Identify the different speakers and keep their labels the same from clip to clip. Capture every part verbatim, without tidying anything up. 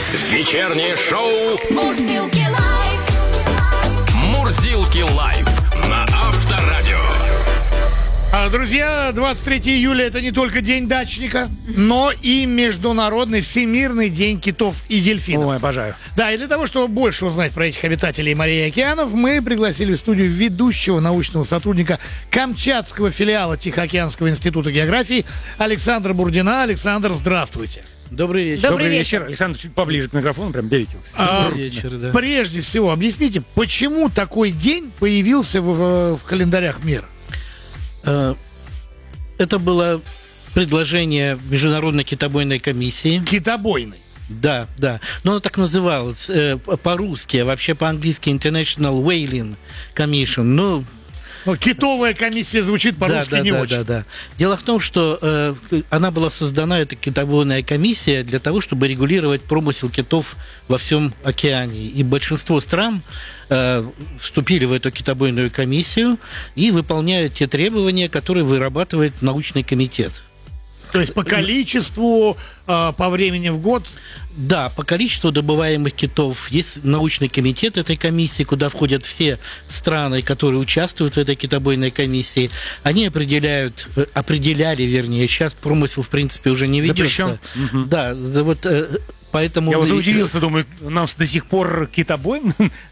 Speaker 1: Вечернее шоу
Speaker 2: Мурзилки лайф.
Speaker 1: Мурзилки лайф на Авторадио.
Speaker 3: Друзья, двадцать третьего июля это не только День дачника, но и Международный Всемирный день китов и дельфинов.
Speaker 4: Ой, обожаю.
Speaker 3: Да, и для того, чтобы больше узнать про этих обитателей морей и океанов, мы пригласили в студию ведущего научного сотрудника Камчатского филиала Тихоокеанского института географии Александра Бурдина. Александр, здравствуйте.
Speaker 5: Добрый вечер.
Speaker 4: Добрый,
Speaker 2: Добрый
Speaker 4: вечер.
Speaker 2: вечер.
Speaker 4: Александр, чуть поближе к микрофону, прям берите его.
Speaker 3: А,
Speaker 5: Добрый вечер, да.
Speaker 3: Прежде всего, объясните, почему такой день появился в, в, в календарях мира?
Speaker 5: Это было предложение Международной китобойной комиссии.
Speaker 3: Китобойный.
Speaker 5: Да, да. Но оно так называлось э, по-русски, а вообще по-английски International Whaling Commission. Ну,
Speaker 3: Ну, китовая комиссия звучит по-русски
Speaker 5: да, да,
Speaker 3: не
Speaker 5: да,
Speaker 3: очень.
Speaker 5: Да, да. Дело в том, что э, она была создана, эта китобойная комиссия, для того, чтобы регулировать промысел китов во всем океане. И большинство стран э, вступили в эту китобойную комиссию и выполняют те требования, которые вырабатывает научный комитет.
Speaker 3: То есть по количеству, э, по времени в год.
Speaker 5: Да, по количеству добываемых китов есть научный комитет этой комиссии, куда входят все страны, которые участвуют в этой китобойной комиссии. Они определяют, определяли, вернее, сейчас промысел, в принципе, уже не ведется.
Speaker 4: Запрещен?
Speaker 5: Да, вот поэтому...
Speaker 4: Я вот удивился, думаю, нам до сих пор китобоем,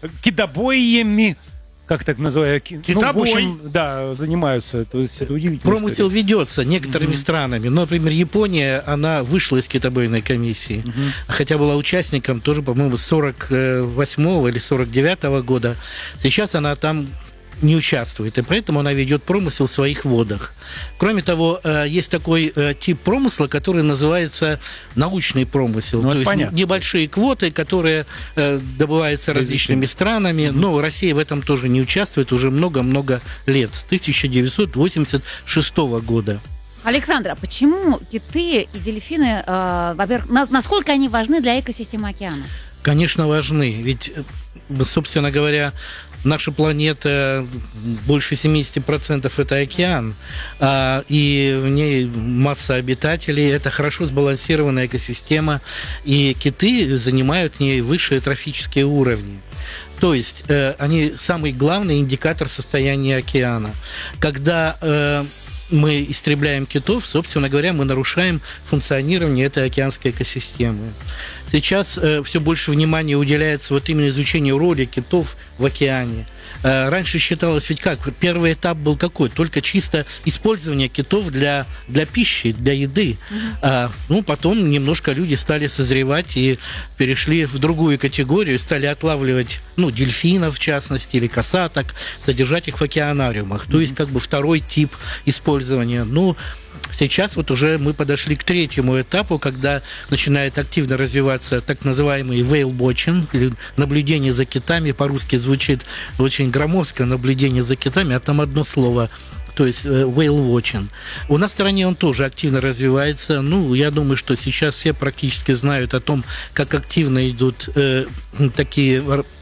Speaker 4: китобоями, как так называют?
Speaker 3: Китобой.
Speaker 4: Ну, в общем, да, занимаются. То есть это удивительно.
Speaker 5: Промысел ведется некоторыми
Speaker 4: Мгм.
Speaker 5: странами. Ну, например, Япония, она вышла из китобойной комиссии,
Speaker 4: Мгм.
Speaker 5: хотя была участником тоже, по-моему, с сорок восьмого или сорок девятого года. Сейчас она там не участвует, и поэтому она ведет промысел в своих водах. Кроме того, есть такой тип промысла, который называется научный промысел.
Speaker 4: Ну,
Speaker 5: то есть
Speaker 4: понятно.
Speaker 5: небольшие квоты, которые добываются различными странами, но Россия в этом тоже не участвует уже много-много лет, с тысяча девятьсот восемьдесят шестого года.
Speaker 2: Александра, почему киты и дельфины, э, во-первых, нас- насколько они важны для экосистемы океана?
Speaker 5: Конечно, важны, ведь, собственно говоря, наша планета, больше семьдесят процентов это океан, а, и в ней масса обитателей, это хорошо сбалансированная экосистема, и киты занимают в ней высшие трофические уровни. То есть э, они самый главный индикатор состояния океана. Когда э, мы истребляем китов, собственно говоря, мы нарушаем функционирование этой океанской экосистемы. Сейчас э, все больше внимания уделяется вот именно изучению роли китов в океане. Э, раньше считалось, ведь как, первый этап был какой? Только чисто использование китов для, для пищи, для еды. Mm-hmm. А, ну, потом немножко люди стали созревать и перешли в другую категорию, стали отлавливать, ну, дельфинов, в частности, или касаток, содержать их в океанариумах. Mm-hmm. То есть, как бы, второй тип использования. Ну, сейчас вот уже мы подошли к третьему этапу, когда начинает активно развиваться так называемый whale watching, или наблюдение за китами, по-русски звучит очень громоздко, наблюдение за китами, а там одно слово, то есть whale watching. У нас в стране он тоже активно развивается. Ну, я думаю, что сейчас все практически знают о том, как активно идут э, такие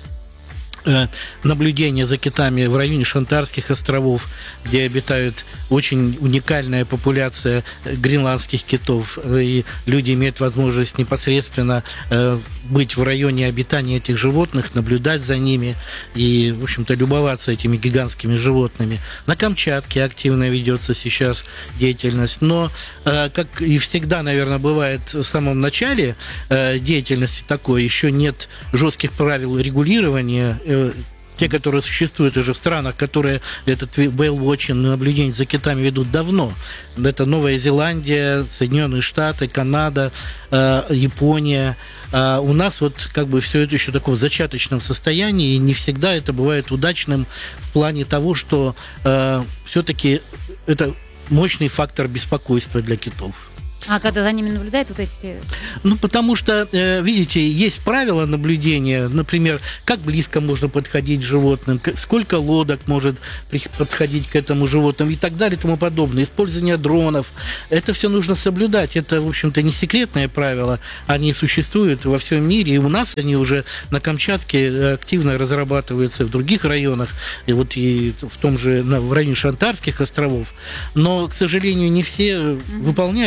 Speaker 5: наблюдения за китами в районе Шантарских островов, где обитают очень уникальная популяция гренландских китов, и люди имеют возможность непосредственно быть в районе обитания этих животных, наблюдать за ними и, в общем-то, любоваться этими гигантскими животными. На Камчатке активно ведется сейчас деятельность, но, как и всегда, наверное, бывает в самом начале деятельности такой, еще нет жестких правил регулирования. Те, которые существуют уже в странах, которые этот whale watching, наблюдение за китами ведут давно. Это Новая Зеландия, Соединенные Штаты, Канада, э, Япония. А у нас вот как бы все это еще в таком зачаточном состоянии, и не всегда это бывает удачным в плане того, что э, все-таки это мощный фактор беспокойства для китов.
Speaker 2: А когда за ними наблюдают вот эти все...
Speaker 5: Ну, потому что, э, видите, есть правила наблюдения, например, как близко можно подходить к животным, к- сколько лодок может при- подходить к этому животному и так далее и тому подобное. Использование дронов. Это все нужно соблюдать. Это, в общем-то, не секретные правила. Они существуют во всем мире. И у нас они уже на Камчатке активно разрабатываются в других районах. И вот и в том же, на- в районе Шантарских островов. Но, к сожалению, не все выполняют эти правила.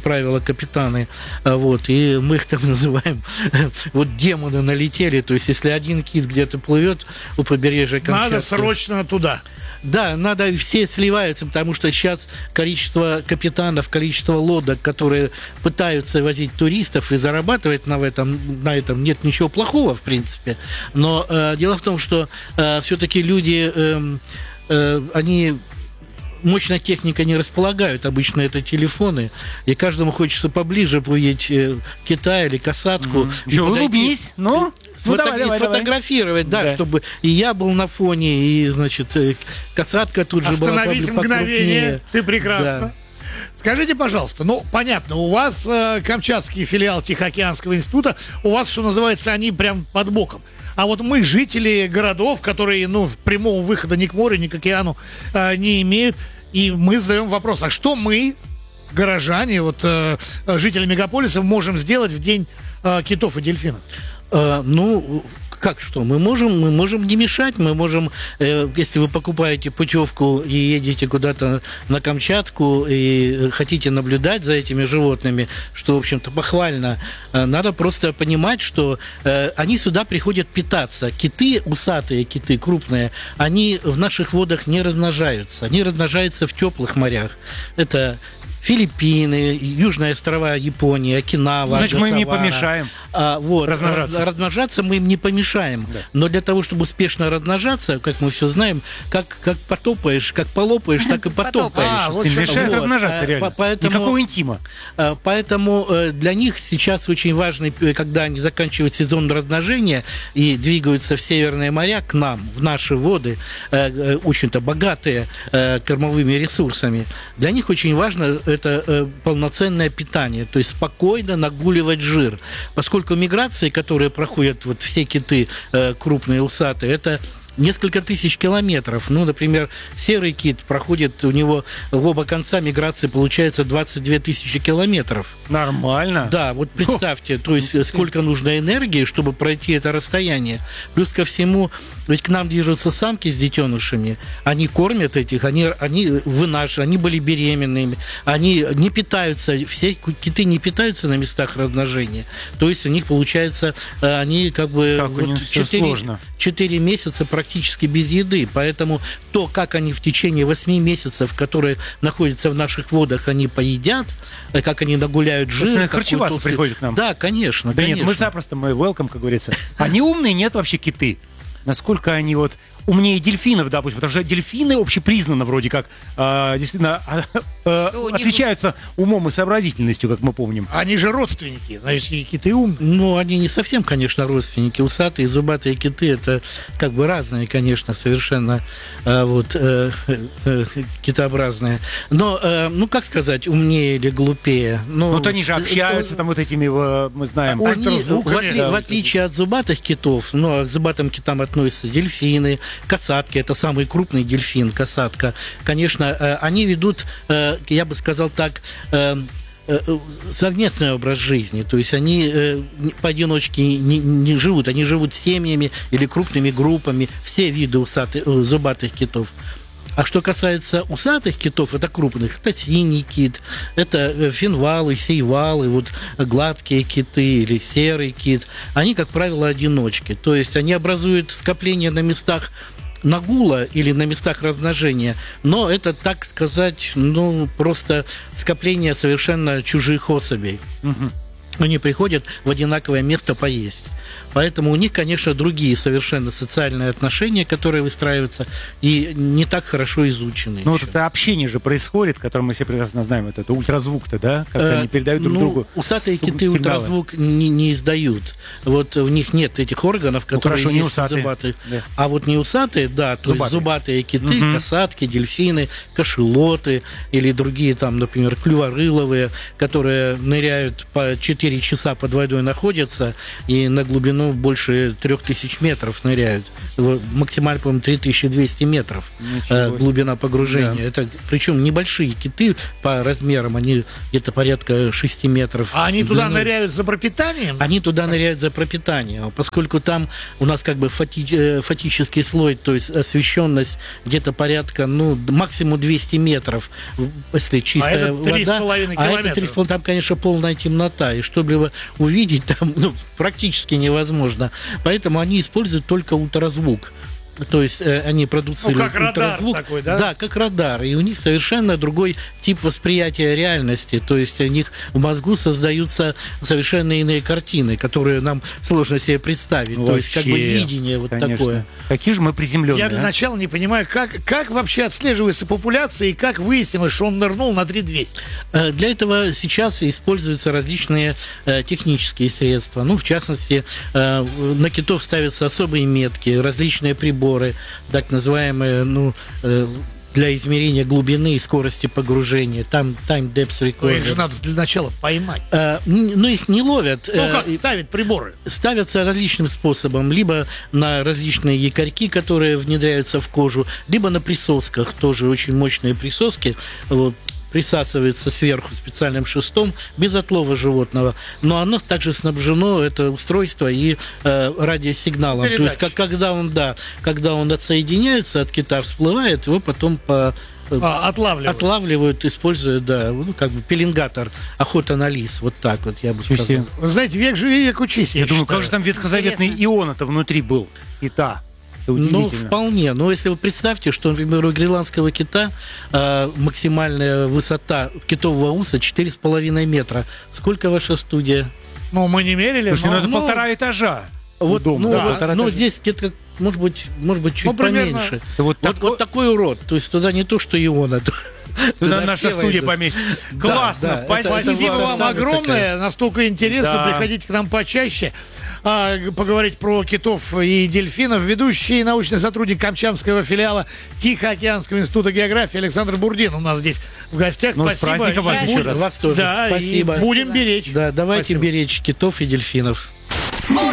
Speaker 5: правило, капитаны. А, Вот, и мы их там называем, вот демоны налетели. То есть, если один кит где-то плывет у побережья Камчатки...
Speaker 3: Надо срочно туда.
Speaker 5: Да, надо, все сливаются, потому что сейчас количество капитанов, количество лодок, которые пытаются возить туристов и зарабатывать на этом, на этом нет ничего плохого, в принципе. Но э, дело в том, что э, все-таки люди, э, э, они... мощной техникой не располагают, обычно это телефоны, и каждому хочется поближе увидеть э, кита или касатку.
Speaker 4: Mm-hmm.
Speaker 5: И
Speaker 4: Еще
Speaker 5: подойти,
Speaker 4: улыбнись, ну,
Speaker 5: сфото-
Speaker 4: ну давай,
Speaker 5: и
Speaker 4: давай,
Speaker 5: сфотографировать, да,
Speaker 4: Да.
Speaker 5: чтобы и я был на фоне, и, значит, э, касатка тут же была
Speaker 3: Остановись
Speaker 5: побл-
Speaker 3: мгновение.
Speaker 5: покрупнее.
Speaker 3: Ты прекрасно.
Speaker 5: Да.
Speaker 3: Скажите, пожалуйста, ну, понятно, у вас э, Камчатский филиал Тихоокеанского института, у вас, что называется, они прям под боком. А вот мы, жители городов, которые, ну, прямого выхода ни к морю, ни к океану э, не имеют, и мы задаем вопрос, а что мы, горожане, вот э, жители мегаполисов, можем сделать в день э, китов и дельфинов?
Speaker 5: Э, ну, как что? Мы можем, мы можем не мешать, мы можем, э, если вы покупаете путевку и едете куда-то на Камчатку и хотите наблюдать за этими животными, что, в общем-то, похвально, э, надо просто понимать, что э, они сюда приходят питаться. Киты, усатые киты, крупные, они в наших водах не размножаются. Они размножаются в теплых морях. Это Филиппины, Южные острова Японии, Окинава,
Speaker 4: Значит, мы им не
Speaker 5: Гасавара.
Speaker 4: помешаем.
Speaker 5: А, вот,
Speaker 4: размножаться.
Speaker 5: раз- размножаться мы им не помешаем.
Speaker 4: Да.
Speaker 5: Но для того, чтобы успешно размножаться, как мы все знаем, как, как потопаешь, как полопаешь, так и потопаешь.
Speaker 3: А, вот
Speaker 4: Им
Speaker 3: что-
Speaker 4: мешает
Speaker 5: вот,
Speaker 4: размножаться
Speaker 5: а,
Speaker 4: реально.
Speaker 5: по- поэтому-
Speaker 4: Никакого интима.
Speaker 5: А, Поэтому э, для них сейчас очень важно, э, когда они заканчивают сезон размножения и двигаются в северные моря к нам, в наши воды, э, э, очень-то богатые э, кормовыми ресурсами, для них очень важно это э, полноценное питание, то есть спокойно нагуливать жир. Поскольку миграции, которые проходят вот все киты э, крупные, усатые, это несколько тысяч километров. Ну, например, серый кит проходит, у него в оба конца миграции получается двадцать две тысячи километров.
Speaker 4: Нормально.
Speaker 5: Да, вот представьте, то есть сколько нужно энергии, чтобы пройти это расстояние. Плюс ко всему, ведь к нам движутся самки с детенышами, они кормят этих, они, они вынашивают, они были беременными, они не питаются, все киты не питаются на местах размножения. То есть у них получается, они как бы
Speaker 4: Как у них всё сложно.
Speaker 5: четыре месяца практически без еды. Поэтому то, как они в течение восьми месяцев, которые находятся в наших водах, они поедят, как они нагуляют жир.
Speaker 4: они
Speaker 5: какой
Speaker 4: харчеваться
Speaker 5: толстый-
Speaker 4: приходят к нам.
Speaker 5: Да, конечно.
Speaker 4: Да нет,
Speaker 5: конечно.
Speaker 4: мы запросто, мы welcome, как говорится. Они умные, нет вообще киты. Насколько они вот умнее дельфинов, допустим, потому что дельфины общепризнанно вроде как э, действительно э,
Speaker 2: у них-
Speaker 4: отличаются умом и сообразительностью, как мы помним.
Speaker 3: Они же родственники, значит, и киты умные.
Speaker 5: Ну, они не совсем, конечно, родственники. Усатые и зубатые киты — это как бы разные, конечно, совершенно э, вот э, э, китообразные. Но, э, ну, как сказать, умнее или глупее? Ну,
Speaker 4: Вот они же общаются там вот этими, э, мы знаем.
Speaker 5: Они,
Speaker 3: Ультразвук,
Speaker 5: в, отли-
Speaker 3: конечно.
Speaker 5: в отличие от зубатых китов, ну, а к зубатым китам относятся дельфины, касатки, это самый крупный дельфин, касатка. Конечно, э, они ведут, э, я бы сказал так, э, э, совместный образ жизни. То есть они э, не- поодиночке не, не живут, они живут семьями или крупными группами, все виды усатых, э, зубатых китов. А что касается усатых китов, это крупных, это синий кит, это финвалы, сейвалы, вот гладкие киты или серый кит. Они, как правило, одиночки. То есть они образуют скопление на местах нагула или на местах размножения, но это, так сказать, ну, просто скопление совершенно чужих особей.
Speaker 4: Мгм.
Speaker 5: Они приходят в одинаковое место поесть. Поэтому у них, конечно, другие совершенно социальные отношения, которые выстраиваются, и не так хорошо изучены.
Speaker 4: Ну вот
Speaker 5: еще.
Speaker 4: это общение же происходит, которое мы все прекрасно знаем, это, это ультразвук-то, да? Как
Speaker 5: Э,
Speaker 4: они передают друг
Speaker 5: ну,
Speaker 4: другу
Speaker 5: усатые
Speaker 4: сигналы.
Speaker 5: киты ультразвук не, не издают. Вот у них нет этих органов,
Speaker 4: Ну,
Speaker 5: которые
Speaker 4: хорошо, не
Speaker 5: есть у
Speaker 4: усатые.
Speaker 5: зубатых.
Speaker 4: Да.
Speaker 5: А вот не усатые, да, то есть
Speaker 4: Зубатые.
Speaker 5: зубатые киты,
Speaker 4: Мгм.
Speaker 5: касатки, дельфины, кашелоты или другие там, например, клюворыловые, которые ныряют по четыре часа под водой находятся и на глубину больше трех тысяч метров ныряют. Максимально, по-моему, три тысячи двести метров э, глубина погружения. Да. Это, причем небольшие киты по размерам, они где-то порядка шести метров.
Speaker 3: А они туда
Speaker 5: длиной.
Speaker 3: ныряют за пропитанием?
Speaker 5: Они туда ныряют за пропитанием, поскольку там у нас как бы фати, фатический слой, то есть освещенность где-то порядка, ну, максимум двести метров, если чистая
Speaker 3: а это три
Speaker 5: вода.
Speaker 3: с половиной
Speaker 5: а
Speaker 3: километра.
Speaker 5: это три с половиной, там, конечно, полная темнота, и чтобы его увидеть там, ну, практически невозможно. Поэтому они используют только ультразвук. То есть э, они продуцируют
Speaker 3: ну, как
Speaker 5: ультразвук.
Speaker 3: Радар такой, да?
Speaker 5: Да, как радар. И у них совершенно другой тип восприятия реальности. То есть у них в мозгу создаются совершенно иные картины, которые нам сложно себе представить.
Speaker 4: Вообще,
Speaker 5: то есть как бы видение вот
Speaker 4: конечно.
Speaker 5: такое.
Speaker 4: Какие же мы приземленные.
Speaker 3: Я для
Speaker 4: а?
Speaker 3: начала не понимаю, как, как вообще отслеживается популяция и как выяснилось, что он нырнул на три тысячи двести.
Speaker 5: Э, Для этого сейчас используются различные э, технические средства. Ну, в частности, э, на китов ставятся особые метки, различные приборы, так называемые, ну, э, для измерения глубины и скорости погружения. Там time depth
Speaker 3: Ну, их же
Speaker 5: recorder.
Speaker 3: надо для начала поймать.
Speaker 5: Э, н- Но их не ловят.
Speaker 3: Ну,
Speaker 5: э,
Speaker 3: как
Speaker 5: и-
Speaker 3: ставить приборы?
Speaker 5: ставятся различным способом, либо на различные якорьки, которые внедряются в кожу, либо на присосках, тоже очень мощные присоски, вот, присасывается сверху специальным шестом без отлова животного, но оно также снабжено, это устройство, и э, радиосигналом.
Speaker 3: Передача.
Speaker 5: То есть как, когда он, да, когда он отсоединяется от кита, всплывает, его потом по
Speaker 3: А, отлавливают.
Speaker 5: отлавливают, используя, да, ну, как бы пеленгатор, охота на лис, вот так вот я бы
Speaker 4: Чуть
Speaker 5: сказал.
Speaker 4: себе.
Speaker 3: Вы знаете, век живи, век учись.
Speaker 4: Я,
Speaker 3: Я,
Speaker 4: думаю,
Speaker 3: считаю.
Speaker 4: как же там ветхозаветный
Speaker 2: Интересно.
Speaker 4: ион-то внутри был? Кита. Это
Speaker 5: Ну,
Speaker 4: удивительно.
Speaker 5: вполне. Но если вы представьте, что, например, у гренландского кита э, максимальная высота китового уса четыре с половиной метра. Сколько ваша студия?
Speaker 3: Ну, мы не мерили,
Speaker 4: Слушайте,
Speaker 3: но...
Speaker 4: ну это
Speaker 5: ну,
Speaker 4: полтора этажа.
Speaker 5: Вот,
Speaker 4: дома,
Speaker 5: ну,
Speaker 4: да,
Speaker 5: вот,
Speaker 4: полтора
Speaker 5: ну,
Speaker 4: этажа.
Speaker 5: здесь где-то, может быть, может быть, чуть
Speaker 3: Ну, примерно.
Speaker 5: поменьше.
Speaker 4: Это вот
Speaker 5: Вот,
Speaker 4: такой-
Speaker 5: вот такой урод. То есть туда не то, что иона.
Speaker 4: Туда наша студия поместит. Классно,
Speaker 5: да, это-
Speaker 4: спасибо.
Speaker 3: Спасибо
Speaker 5: высота
Speaker 3: вам
Speaker 5: вот
Speaker 3: огромное,
Speaker 5: такая.
Speaker 3: настолько интересно,
Speaker 4: Да.
Speaker 3: приходите к нам почаще, а, г- поговорить про китов и дельфинов. Ведущий научный сотрудник Камчатского филиала Тихоокеанского института географии Александр Бурдин у нас здесь в гостях.
Speaker 4: Ну, с
Speaker 3: Спасибо.
Speaker 4: праздником вас
Speaker 3: И
Speaker 4: еще
Speaker 3: будем-
Speaker 4: раз.
Speaker 5: Вас тоже.
Speaker 3: Да,
Speaker 5: Спасибо.
Speaker 3: и будем беречь.
Speaker 5: Да, давайте
Speaker 3: Спасибо.
Speaker 5: беречь китов и дельфинов.